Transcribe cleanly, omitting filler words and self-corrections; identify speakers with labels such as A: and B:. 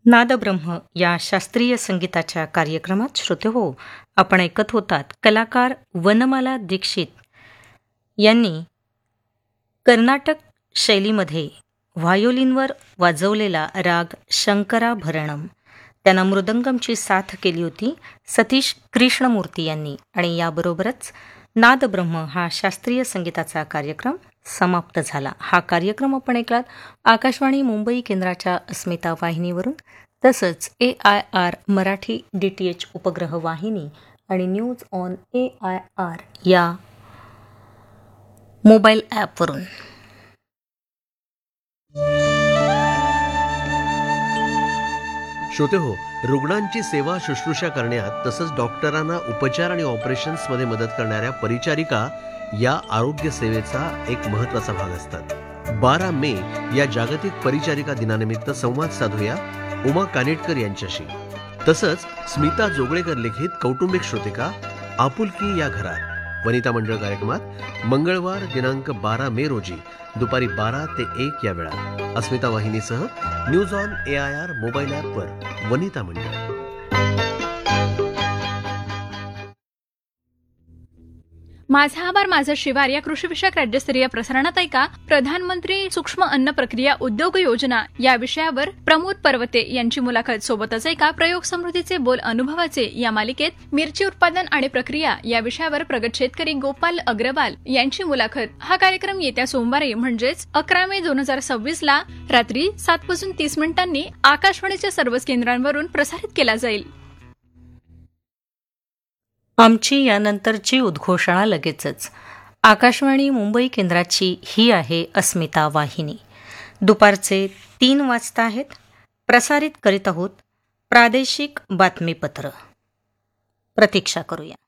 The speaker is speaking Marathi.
A: नादब्रह्म या शास्त्रीय संगीताच्या कार्यक्रमात श्रोतेहो, आपण ऐकत होतात कलाकार वनमाला दीक्षित यांनी कर्नाटक शैलीमध्ये व्हायोलिनवर वाजवलेला राग शंकराभरणम. त्यांना मृदंगमची साथ केली होती सतीश कृष्णमूर्ती यांनी. आणि याबरोबरच नादब्रह्म हा शास्त्रीय संगीताचा कार्यक्रम समाप्त झाला. हा कार्यक्रम आपण ऐकलात आकाशवाणी मुंबई केंद्राच्या अस्मिता वाहिनीवरून, तसंच AIR मराठी DTH उपग्रह वाहिनी आणि न्यूज ऑन AIR या मोबाईल ॲपवरून.
B: श्रोते हो, रुग्णांची सेवा शुश्रूषा करण्यात तसंच डॉक्टरांना उपचार आणि ऑपरेशन्समध्ये मदत करणाऱ्या परिचारिका या आरोग्य सेवेचा एक महत्त्वाचा भाग असतात. 12 मे या जागतिक परिचारिका दिनानिमित्त संवाद साधूया उमा कानेटकर यांच्याशी. तसंच स्मिता जोगळेकर लिखित कौटुंबिक श्रोतिका आपुलकी या घरात वनिता मंडळ कार्यक्रमात मंगळवार दिनांक 12 मे रोजी दुपारी 12 ते 1 या वेळा अस्मिता वाहिनीसह न्यूज ऑन AIR मोबाईल ॲपवर वनिता मंडळ.
C: माझा आभार माझा शिवार या कृषीविषयक राज्यस्तरीय प्रसारणात ऐका प्रधानमंत्री सूक्ष्म अन्न प्रक्रिया उद्योग योजना या विषयावर प्रमोद पर्वते यांची मुलाखत. सोबतच ऐका प्रयोग समृद्धीचे बोल अनुभवाचे या मालिकेत मिरची उत्पादन आणि प्रक्रिया या विषयावर प्रगत शेतकरी गोपाल अग्रवाल यांची मुलाखत. हा कार्यक्रम येत्या सोमवारी म्हणजेच 11 मे 2026 ला रात्री 7:30 आकाशवाणीच्या सर्वच केंद्रांवरून प्रसारित केला जाईल.
A: आमची यानंतरची उद्घोषणा लगेचच. आकाशवाणी मुंबई केंद्राची ही आहे अस्मिता वाहिनी. दुपारचे 3 वाजता आहेत. प्रसारित करीत आहोत प्रादेशिक बातमीपत्र. प्रतीक्षा करूया.